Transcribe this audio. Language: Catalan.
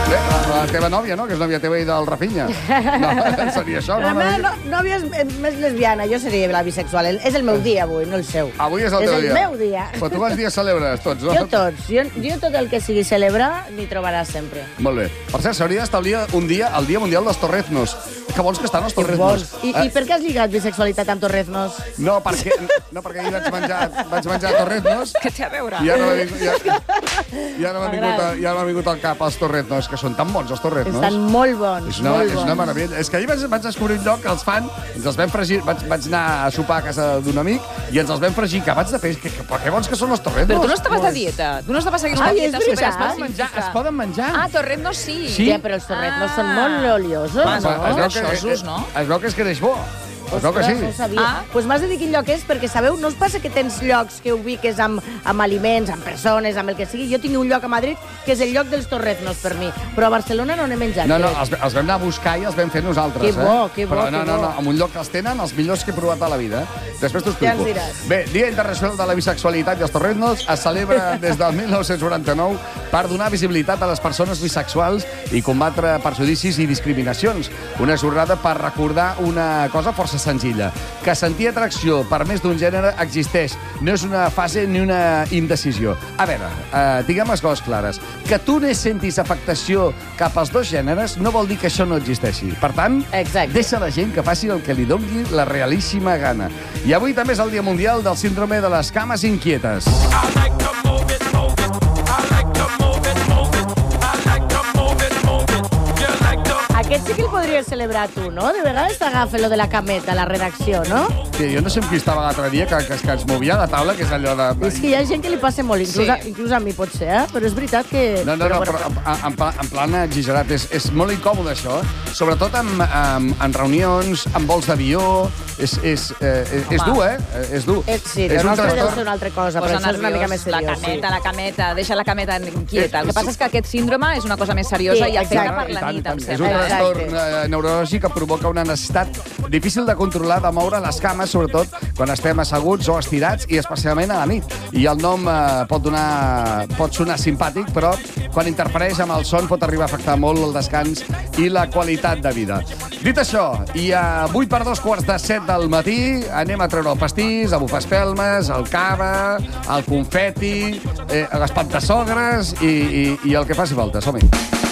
Bé, la teva nòvia, no?, que és nòvia teva i del Rafinha. No, seria això, La no? meva nòvia és més lesbiana, jo seria la bisexual. És el meu dia avui, no el seu. Avui és el teu dia. És el meu dia. Però tu quants dies celebres, tots, no? Jo tots. Jo tot el que sigui celebrar m'hi trobaràs sempre. Molt bé. Per cert, s'hauria d'establir un dia, el Dia Mundial dels Torreznos. Que bons que estan els torreznos. I per què has lligat bisexualitat amb torreznos? No, perquè ahir vaig menjar torreznos. Què té a veure? I ja no m'ha vingut al cap els torreznos, que són tan bons, els torreznos. Estan molt bons, És una meravella. És que ahir vaig descobrir un lloc que els fan, ens els vam fregir, vaig anar a sopar a casa d'un amic i ens els vam fregir acabats de fer. Però que bons que són els torreznos. Però tu no estaves de dieta. Tu no estaves seguint una dieta és veritat. superespecífica. Es poden menjar. Ah, torreznos sí. Sí. Ja, però els torreznos són molt oliosos, no? Greixosos, no? Es veu que es creix bo. Es veu que sí. No ho sabia. Doncs m'has de dir quin lloc és, perquè sabeu, no us passa que tens llocs que ubiques amb aliments, amb persones, amb el que sigui? Jo tinc un lloc a Madrid que és el lloc dels torreznos per mi, però a Barcelona no n'he menjat. No, els vam anar a buscar i els vam fer nosaltres. Que bo, que bo, però que bo. No, en un lloc que els tenen, els millors que he provat a la vida. Després t'ho explico. Ja ens diràs. Bé, Dia Internacional de la Bisexualitat i els Torreznos es celebra des del 1999 per donar visibilitat a les persones bisexuals i combatre perjudicis i discriminacions. Una jornada per recordar una cosa força senzilla, que sentir atracció per més d'un gènere existeix. No és una fase ni una indecisió. A veure, diguem les coses clares. Que tu ne sentis afectació cap als dos gèneres no vol dir que això no existeixi. Per tant, deixa la gent que faci el que li doni la realíssima gana. I avui també és el Dia Mundial del Síndrome de les Cames Inquietes. Aquest sí que el podries celebrar tu, no? De vegades t'agafa lo de la cameta, la redacció, no? Sí, jo no sé amb qui estava l'altre dia, que ens movia la taula, que és allò de... És que hi ha gent que li passa molt, inclús a mi pot ser, però és veritat que... No, però en plan exagerat. És molt incòmode, això. Sobretot en reunions, en vols d'avió. És dur, eh? És dur. Sí, el nostre deu ser una altra cosa, però això és una mica més seriós. La cameta, deixa la cameta inquieta. El que passa és que aquest síndrome és una cosa més seriosa i afecta per la nit, em És un sembla. trastorn neurològic que provoca una necessitat difícil de controlar, de moure les cames, sobretot quan estem asseguts o estirats, i especialment a la nit. I el nom pot sonar simpàtic, però quan interfereix amb el son pot arribar a afectar molt el descans i la qualitat de vida. Dit això, i avui per 2:45 del matí anem a treure el pastís, a bufar espelmes, el cava, el confeti, les pantassogres i el que faci falta. Som-hi.